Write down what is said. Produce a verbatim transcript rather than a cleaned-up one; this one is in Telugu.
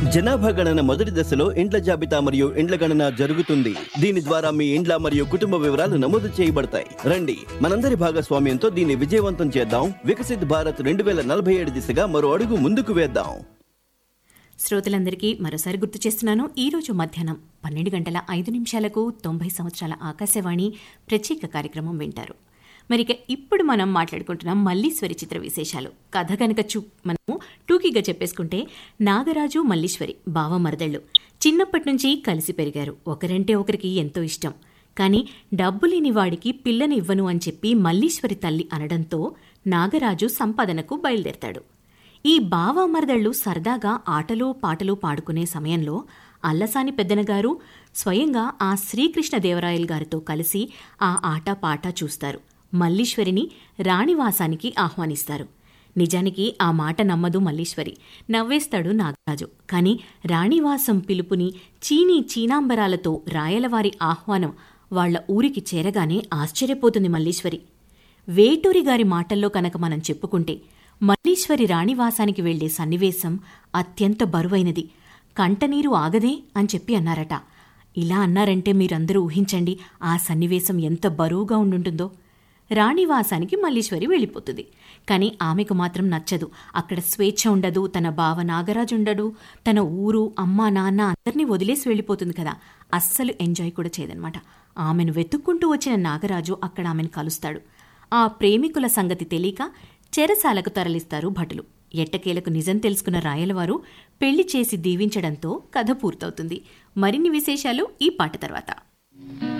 జనాభా గణన మొదటి దశలో ఇండ్ల జాబితా మరియు ఇండ్ల గణన జరుగుతుంది. దీని ద్వారా మీ ఇండ్ల మరియు కుటుంబ వివరాలు నమోదు చేయబడతాయి. రండి, మనందరి భాగస్వామ్యంతో దీన్ని విజయవంతం చేద్దాం. వికసిత్ భారత్ రెండు వేల నలభై ఏడు దిశగా మరో అడుగు ముందుకు వేద్దాం. శ్రోతలందరికీ మరోసారి గుర్తు చేస్తున్నాను, ఈ రోజు మధ్యాహ్నం పన్నెండు గంటల ఐదు నిమిషాలకు తొంభై సంవత్సరాల ఆకాశవాణి ప్రత్యేక కార్యక్రమం వింటారు. మరిక ఇప్పుడు మనం మాట్లాడుకుంటున్నాం మల్లీశ్వరి చిత్ర విశేషాలు. కథ కనుక చూ మనము టూకీగా చెప్పేసుకుంటే, నాగరాజు మల్లీశ్వరి బావ మరదళ్ళు చిన్నప్పటి నుంచి కలిసి పెరిగారు. ఒకరంటే ఒకరికి ఎంతో ఇష్టం. కానీ డబ్బు లేని వాడికి పిల్లని ఇవ్వను అని చెప్పి మల్లీశ్వరి తల్లి అనడంతో నాగరాజు సంపాదనకు బయలుదేరతాడు. ఈ బావ మరదళ్ళు సరదాగా ఆటలు పాటలు పాడుకునే సమయంలో అల్లసాని పెద్దనగారు స్వయంగా ఆ శ్రీకృష్ణదేవరాయలు గారితో కలిసి ఆ ఆట పాట చూస్తారు. మల్లీశ్వరిని రాణివాసానికి ఆహ్వానిస్తారు. నిజానికి ఆ మాట నమ్మదు మల్లీశ్వరి, నవ్వేస్తాడు నాగరాజు. కాని రాణివాసం పిలుపుని చీనీ చీనాంబరాలతో రాయలవారి ఆహ్వానం వాళ్ల ఊరికి చేరగానే ఆశ్చర్యపోతుంది మల్లీశ్వరి. వేటూరి గారి మాటల్లో కనుక మనం చెప్పుకుంటే, మల్లీశ్వరి రాణివాసానికి వెళ్లే సన్నివేశం అత్యంత బరువైనది. కంటనీరు ఆగదే అని చెప్పి అన్నారట. ఇలా అన్నారంటే మీరందరూ ఊహించండి ఆ సన్నివేశం ఎంత బరువుగా ఉండుంటుందో. రాణివాసానికి మల్లీశ్వరి వెళ్ళిపోతుంది. కానీ ఆమెకు మాత్రం నచ్చదు. అక్కడ స్వేచ్ఛ ఉండదు, తన బావ నాగరాజు ఉండడు, తన ఊరు అమ్మా నాన్న అందరినీ వదిలేసి వెళ్ళిపోతుంది కదా. అస్సలు ఎంజాయ్ కూడా చేయదనమాట. ఆమెను వెతుక్కుంటూ వచ్చిన నాగరాజు అక్కడ ఆమెను కలుస్తాడు. ఆ ప్రేమికుల సంగతి తెలియక చెరసాలకు తరలిస్తారు భటులు. ఎట్టకేలకు నిజం తెలుసుకున్న రాయలవారు పెళ్లి చేసి దీవించడంతో కథ పూర్తవుతుంది. మరిన్ని విశేషాలు ఈ పాట తర్వాత.